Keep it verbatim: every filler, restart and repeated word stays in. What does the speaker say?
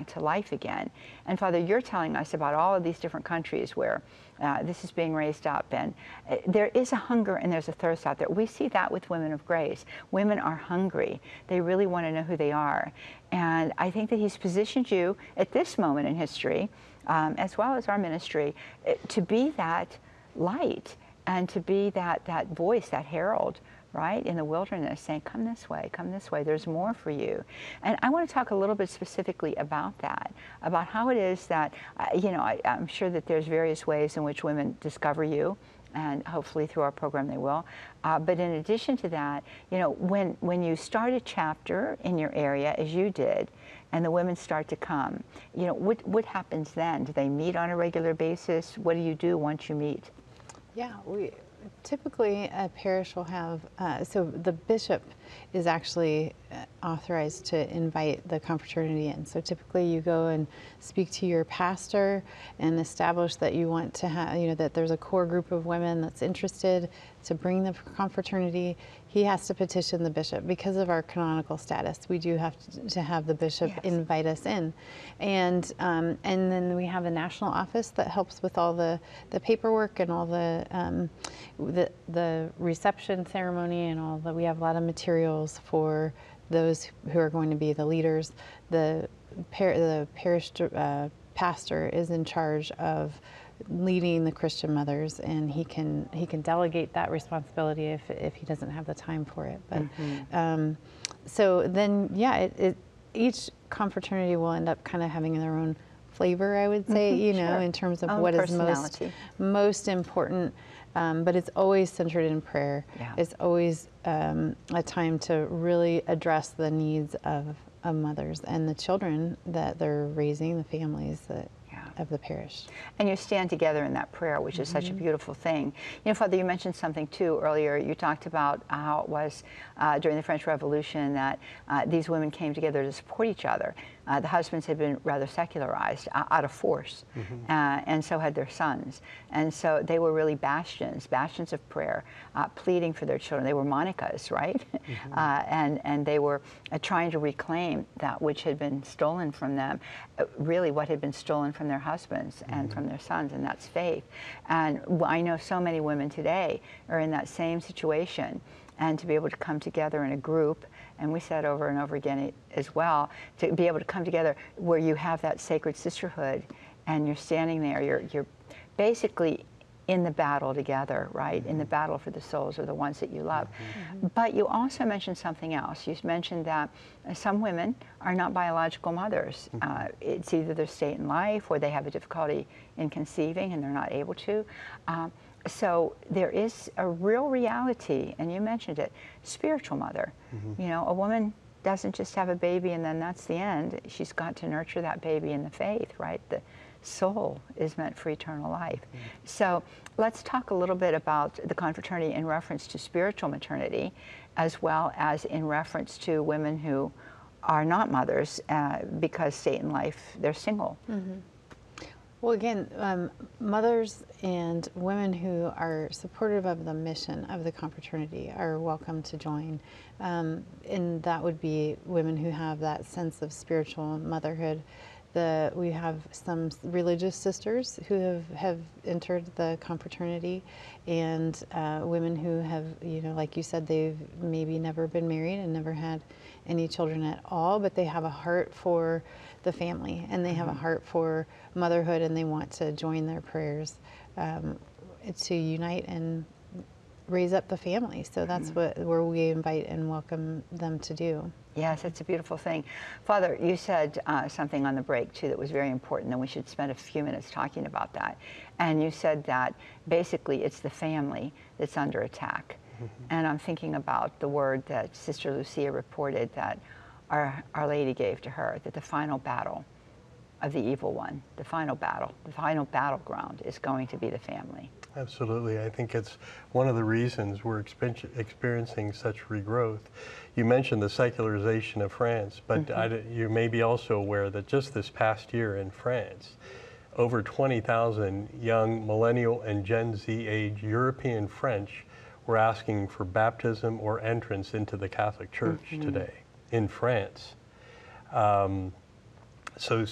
back to life again. And Father, you're telling us about all of these different countries where uh, this is being raised up, and uh, there is a hunger and there's a thirst out there. We see that with Women of Grace. Women are hungry. They really want to know who they are. And I think that he's positioned you at this moment in history, um, as well as our ministry, uh, to be that light and to be that, that voice, that herald, right, in the wilderness, saying, come this way, come this way, there's more for you. And I want to talk a little bit specifically about that, about how it is that, uh, you know, I, I'm sure that there's various ways in which women discover you, and hopefully through our program they will. Uh, but in addition to that, you know, when, when you start a chapter in your area, as you did, and the women start to come, you know, what, what happens then? Do they meet on a regular basis? What do you do once you meet? Yeah, we typically a parish will have, uh, so the bishop is actually authorized to invite the confraternity in. So typically you go and speak to your pastor and establish that you want to have, you know, that there's a core group of women that's interested to bring the confraternity. He has to petition the bishop. Because of our canonical status, we do have to, to have the bishop yes. invite us in. And um, and then we have a national office that helps with all the, the paperwork and all the, um, the, the reception ceremony and all that. We have a lot of materials for those who are going to be the leaders. The, par the parish uh, pastor is in charge of leading the Christian mothers, and he can he can delegate that responsibility if, if he doesn't have the time for it. But mm-hmm. um, so then, yeah, it, it, each confraternity will end up kind of having their own flavor, I would say, mm-hmm, you know, sure. in terms of Own what is most most important. Um, but it's always centered in prayer. Yeah. It's always um, a time to really address the needs of, of mothers and the children that they're raising, the families that yeah. of the parish. And you stand together in that prayer, which is mm-hmm. such a beautiful thing. You know, Father, you mentioned something too earlier. You talked about how it was uh, during the French Revolution that uh, these women came together to support each other. Uh, the husbands had been rather secularized uh, out of force, mm-hmm. uh, and so had their sons. And so they were really bastions, bastions of prayer, uh, pleading for their children. They were Monicas, right? Mm-hmm. uh, and, and they were uh, trying to reclaim that which had been stolen from them, uh, really what had been stolen from their husbands mm-hmm. and from their sons, and that's faith. And I know so many women today are in that same situation, and to be able to come together in a group, and we said over and over again as well, to be able to come together where you have that sacred sisterhood, and you're standing there, you're, you're basically in the battle together, right? Mm-hmm. In the battle for the souls of the ones that you love. Mm-hmm. But you also mentioned something else. You mentioned that some women are not biological mothers. Mm-hmm. uh, it's either their state in life, or they have a difficulty in conceiving and they're not able to. Um, So there is a real reality, and you mentioned it, spiritual mother. Mm-hmm. You know, a woman doesn't just have a baby and then that's the end. She's got to nurture that baby in the faith, right? The soul is meant for eternal life. Mm-hmm. So let's talk a little bit about the confraternity in reference to spiritual maternity, as well as in reference to women who are not mothers uh, because state in life, they're single. Mm-hmm. Well, again, um, mothers and women who are supportive of the mission of the confraternity are welcome to join. Um, and that would be women who have that sense of spiritual motherhood. The, we have some religious sisters who have, have entered the confraternity, and uh, women who have, you know, like you said, they've maybe never been married and never had any children at all, but they have a heart for the family, and they have a heart for motherhood, and they want to join their prayers um, to unite and raise up the family. So that's what where we invite and welcome them to do. Yes, it's a beautiful thing. Father, you said uh, something on the break too that was very important, and we should spend a few minutes talking about that. And you said that basically it's the family that's under attack. Mm-hmm. And I'm thinking about the word that Sister Lucia reported that Our, Our Lady gave to her, that the final battle of the evil one, the final battle, the final battleground is going to be the family. Absolutely. I think it's one of the reasons we're experiencing such regrowth. You mentioned the secularization of France, but mm-hmm. I, you may be also aware that just this past year in France, over twenty thousand young millennial and Gen Z age European French were asking for baptism or entrance into the Catholic Church mm-hmm. today in France. Um, so